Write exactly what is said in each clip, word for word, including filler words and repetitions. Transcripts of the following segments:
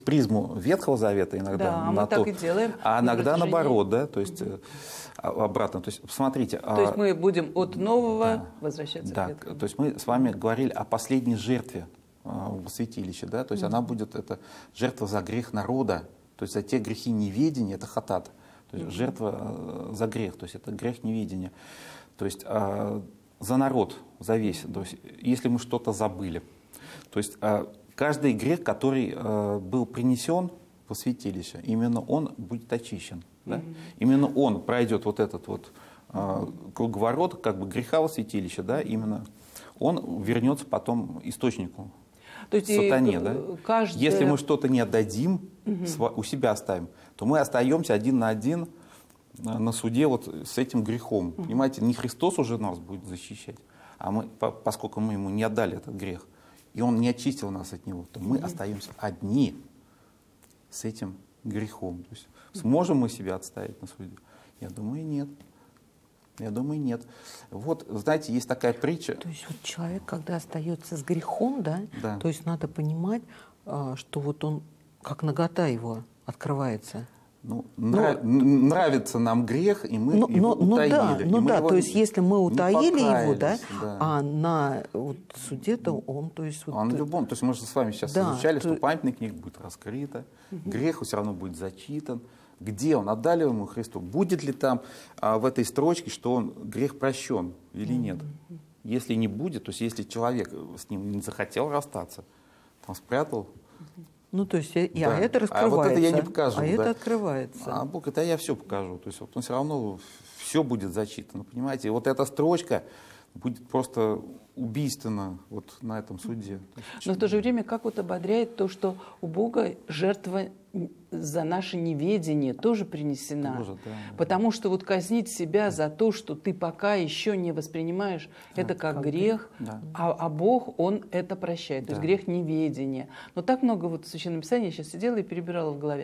призму Ветхого Завета иногда да, на мы то, так и делаем, а иногда наоборот, да, то есть угу. обратно. То есть, посмотрите. То есть мы будем от нового да, возвращаться да, к Ветхому. То есть мы с вами говорили о последней жертве в святилище, да, то есть угу. она будет, это жертва за грех народа, то есть за те грехи неведения, это хатат, то есть угу. жертва за грех, то есть это грех неведения, то есть а, за народ, за весь, то есть если мы что-то забыли, то есть а, каждый грех, который а, был принесен во святилище, именно он будет очищен, да? mm-hmm. именно он пройдет вот этот вот а, круговорот как бы греха во святилище, да, именно он вернется потом источнику. То есть сатане, да? Каждая... Если мы что-то не отдадим, угу. у себя оставим, то мы остаемся один на один на суде вот с этим грехом. Угу. Понимаете, не Христос уже нас будет защищать, а мы, поскольку мы ему не отдали этот грех, и он не очистил нас от него, то мы угу. остаемся одни с этим грехом. То есть сможем мы себя отставить на суде? Я думаю, нет. Я думаю, нет. Вот, знаете, есть такая притча. То есть вот человек, когда остается с грехом, да, да. то есть надо понимать, что вот он, как нагота его открывается. Ну, нрав... ну, нравится нам грех, и мы ну, его ну, утаили. Ну да, ну да, то есть если мы утаили его, да, да, а на вот, суде-то он, то есть... Вот, он в любом, то есть мы же с вами сейчас да, изучали, то... что памятная книга будет раскрыта, угу. грех все равно будет зачитан. Где он? Отдали ему Христу? Будет ли там а, в этой строчке, что он грех прощен или нет? Mm-hmm. Если не будет, то есть если человек с ним не захотел расстаться, там спрятал. Ну, то есть, и, да. а это раскрывается. А вот это я не покажу. А да. это открывается. А Бог, это я все покажу. То есть вот он все равно все будет зачитано, понимаете? И вот эта строчка будет просто убийственно вот на этом суде. Но в то же время, как вот ободряет то, что у Бога жертва за наше неведение тоже принесена. Тоже, да, Потому да. что вот казнить себя да. за то, что ты пока еще не воспринимаешь, да, это как, как грех, да. а, а Бог, Он это прощает. То да. есть грех неведения. Но так много вот в Священном Писании, я сейчас сидела и перебирала в голове.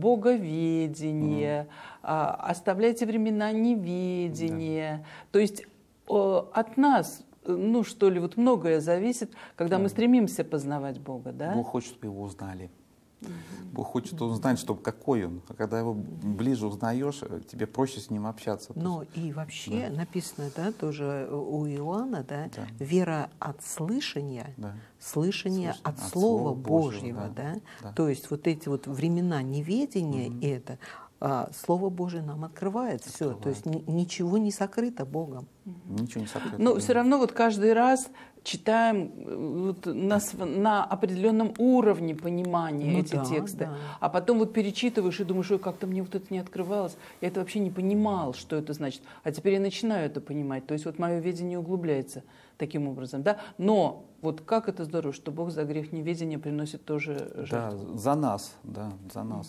Боговедение, mm. а, оставляйте времена неведения. Да. То есть о, от нас, ну что ли, вот многое зависит, когда да. мы стремимся познавать Бога. Да? Бог хочет, чтобы его узнали. Бог хочет узнать, чтобы какой он. А когда его ближе узнаешь, тебе проще с ним общаться. Ну и вообще да. написано, да, тоже у Иоанна, да, да. вера от слышания, да. слышание, слышание от, от Слова Божьего, Божьего да. Да. То есть вот эти вот времена неведения, угу. это а, Слово Божие нам открывает, открывает. Все. То есть ни, ничего не сокрыто Богом. Ничего не сокрыто. Но да. все равно вот каждый раз читаем вот на, на определенном уровне понимания ну, эти да, тексты, да. а потом вот перечитываешь и думаешь, ой, как-то мне вот это не открывалось, я это вообще не понимал, что это значит, а теперь я начинаю это понимать, то есть вот мое видение углубляется таким образом, да, но вот как это здорово, что Бог за грех неведения приносит тоже жертву. Да, за нас, да, за нас.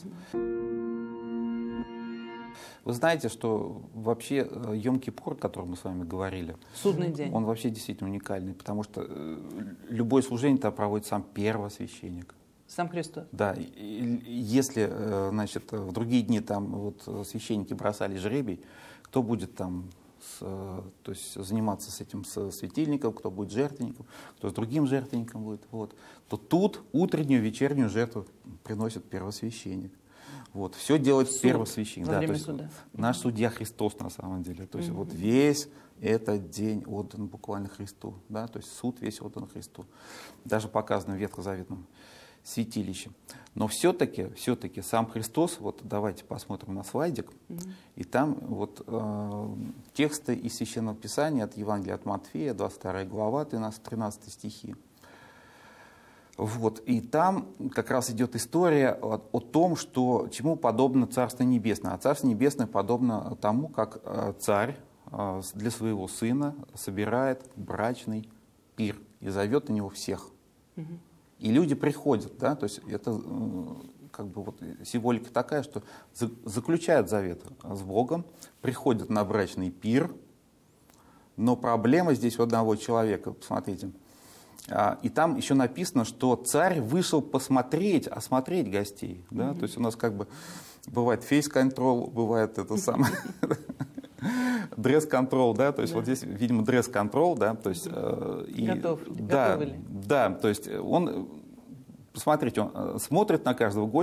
Вы знаете, что вообще Йом-Кипур, о котором мы с вами говорили, судный день, он вообще действительно уникальный, потому что любое служение там проводит сам первосвященник. Сам Христос. Да, и если, значит, в другие дни там вот священники бросали жребий, кто будет там с, то есть заниматься с этим с светильником, кто будет жертвенником, кто с другим жертвенником будет, вот, то тут утреннюю, вечернюю жертву приносит первосвященник. Вот, все делает Суд первосвященник. Да, то есть наш судья Христос на самом деле. То есть угу. вот весь этот день отдан буквально Христу. Да, то есть суд весь отдан Христу. Даже показано в ветхозаветном святилище. Но все-таки, все-таки сам Христос, вот давайте посмотрим на слайдик, угу. и там вот э, тексты из Священного Писания от Евангелия от Матфея, двадцать вторая глава, тринадцатый стихи. Вот, и там как раз идет история о, о том, что, чему подобно Царство Небесное. А Царство Небесное подобно тому, как э, царь э, для своего сына собирает брачный пир и зовет на него всех. Угу. И люди приходят, да, то есть это э, как бы вот символика такая, что за, заключают завет с Богом, приходят на брачный пир, но проблема здесь у одного человека, посмотрите. И там еще написано, что царь вышел посмотреть, осмотреть гостей. Да? Mm-hmm. То есть у нас как бы бывает фейс-контрол, бывает это самое дресс-контрол, да, то есть да. вот здесь, видимо, дресс-контрол, да, то есть э, и, готов, да, готовы ли? Да, то есть он, посмотрите, он смотрит на каждого гостя.